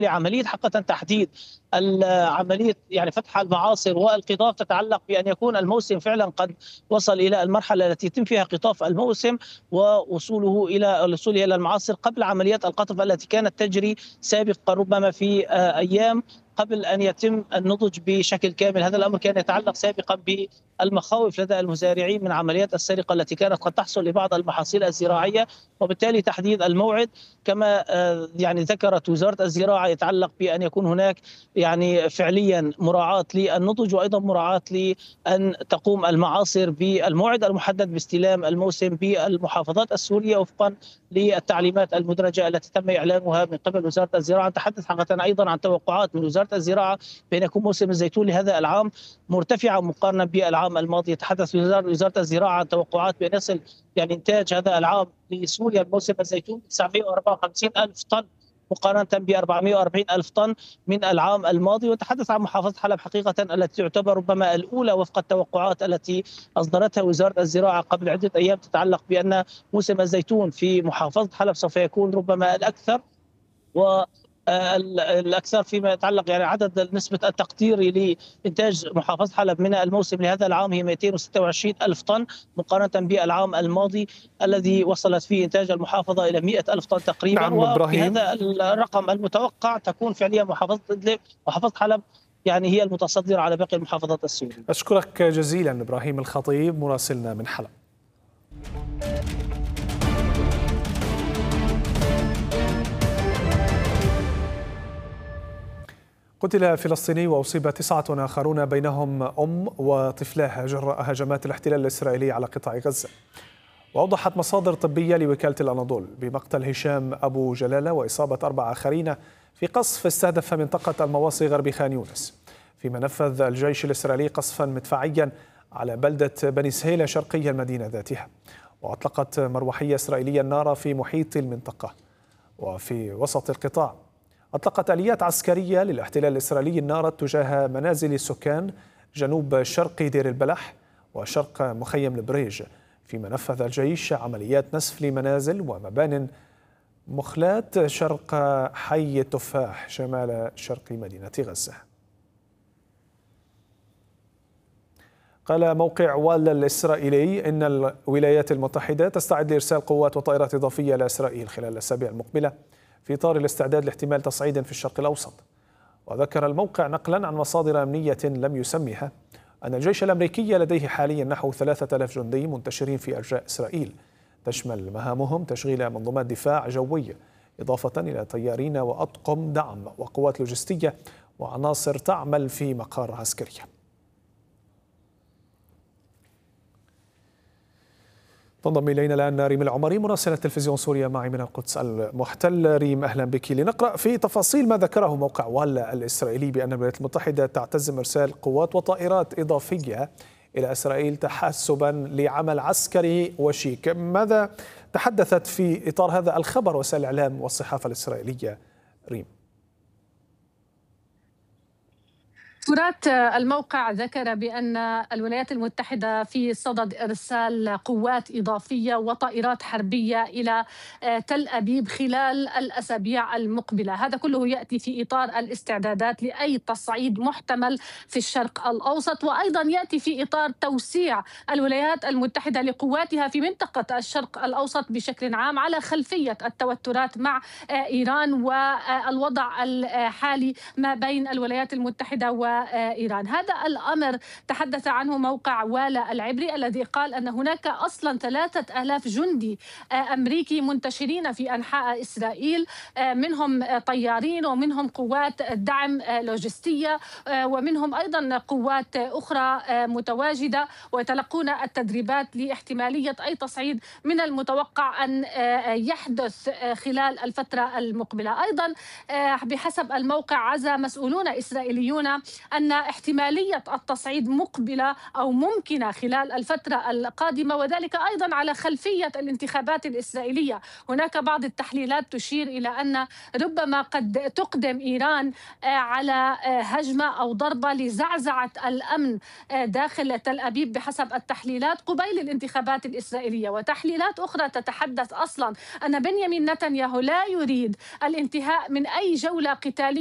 لعملية حقيقة تحديد عملية يعني فتح المعاصر والقطاف تتعلق بأن يكون الموسم فعلا قد وصل إلى المرحلة التي يتم فيها قطاف الموسم ووصوله إلى الوصول إلى المعاصر قبل عمليات القطف التي كانت تجري سابقا ربما في أيام قبل أن يتم النضج بشكل كامل. هذا الأمر كان يتعلق سابقا بالمخاوف لدى المزارعين من عمليات السرقة التي كانت قد تحصل لبعض المحاصيل الزراعية، وبالتالي تحديد الموعد كما يعني ذكرت وزارة الزراعة يتعلق بأن يكون هناك يعني فعليا مراعاة للنضج وأيضا مراعاة لأن تقوم المعاصر بالموعد المحدد باستلام الموسم بالمحافظات السورية وفقا للتعليمات المدرجة التي تم إعلانها من قبل وزارة الزراعة. نتحدث حقيقة أيضا عن توقعات من وزارة الزراعة بأن يكون موسم الزيتون لهذا العام مرتفعة مقارنة بالعام الماضي. يتحدث وزارة الزراعة عن توقعات بأن يصل يعني إنتاج هذا العام لسوريا موسم الزيتون 954 ألف طن مقارنة ب 440 ألف طن من العام الماضي. وتحدث عن محافظة حلب حقيقة التي تعتبر ربما الأولى وفق التوقعات التي أصدرتها وزارة الزراعة قبل عدة أيام تتعلق بأن موسم الزيتون في محافظة حلب سوف يكون ربما الأكثر الأكثر فيما يتعلق يعني عدد نسبة التقديري لإنتاج محافظة حلب من الموسم لهذا العام هي 226 ألف طن مقارنة بالعام الماضي الذي وصلت فيه إنتاج المحافظة إلى 100 ألف طن تقريبا. نعم إبراهيم، وبهذا الرقم المتوقع تكون فعليا محافظة إدلب محافظة حلب يعني هي المتصدرة على باقي المحافظات السورية. أشكرك جزيلا إبراهيم الخطيب مراسلنا من حلب. قتل فلسطيني وأصيب 9 آخرون بينهم وطفلاه جراء هجمات الاحتلال الإسرائيلي على قطاع غزة. وأوضحت مصادر طبية لوكالة الأناضول بمقتل هشام أبو جلالة وإصابة 4 آخرين في قصف استهدف منطقة المواصي غرب خان يونس، فيما نفذ الجيش الإسرائيلي قصفا مدفعيا على بلدة بني سهيلة شرقي المدينة ذاتها. وأطلقت مروحية إسرائيلية النار في محيط المنطقة. وفي وسط القطاع أطلقت آليات عسكرية للاحتلال الإسرائيلي النار تجاه منازل السكان جنوب شرق دير البلح وشرق مخيم البريج، فيما نفذ الجيش عمليات نسف لمنازل ومبان مخلات شرق حي التفاح شمال شرق مدينة غزة. قال موقع وال الإسرائيلي إن الولايات المتحدة تستعد لإرسال قوات وطائرات إضافية إلى إسرائيل خلال الأسابيع المقبلة في إطار الاستعداد لاحتمال تصعيد في الشرق الأوسط. وذكر الموقع نقلا عن مصادر أمنية لم يسمها أن الجيش الأمريكي لديه حاليا نحو 3000 جندي منتشرين في أرجاء إسرائيل، تشمل مهامهم تشغيل منظومات دفاع جوي إضافة إلى طيارين وأطقم دعم وقوات لوجستية وعناصر تعمل في مقار عسكرية. تنضم إلينا الآن ريم العمري مراسلة تلفزيون سوريا معي من القدس المحتل. ريم أهلا بك، لنقرأ في تفاصيل ما ذكره موقع وال الإسرائيلي بأن الولايات المتحدة تعتزم إرسال قوات وطائرات إضافية إلى إسرائيل تحسبا لعمل عسكري وشيك. ماذا تحدثت في إطار هذا الخبر وسائل الإعلام والصحافة الإسرائيلية ريم؟ تراث الموقع ذكر بأن الولايات المتحدة في صدد إرسال قوات إضافية وطائرات حربية إلى تل أبيب خلال الأسابيع المقبلة. هذا كله يأتي في إطار الاستعدادات لأي تصعيد محتمل في الشرق الأوسط، وأيضا يأتي في إطار توسيع الولايات المتحدة لقواتها في منطقة الشرق الأوسط بشكل عام على خلفية التوترات مع إيران والوضع الحالي ما بين الولايات المتحدة وإيران. هذا الأمر تحدث عنه موقع والا العبري الذي قال أن هناك أصلا 3000 جندي أمريكي منتشرين في أنحاء إسرائيل، منهم طيارين ومنهم قوات دعم لوجستية ومنهم أيضا قوات أخرى متواجدة ويتلقون التدريبات لاحتمالية أي تصعيد من المتوقع أن يحدث خلال الفترة المقبلة. أيضا بحسب الموقع عزا مسؤولون إسرائيليون أن احتمالية التصعيد مقبلة أو ممكنة خلال الفترة القادمة، وذلك أيضا على خلفية الانتخابات الإسرائيلية. هناك بعض التحليلات تشير إلى أن ربما قد تقدم إيران على هجمة أو ضربة لزعزعة الأمن داخل تل أبيب بحسب التحليلات قبيل الانتخابات الإسرائيلية. وتحليلات أخرى تتحدث أصلا أن بنيامين نتنياهو لا يريد الانتهاء من أي جولة قتالية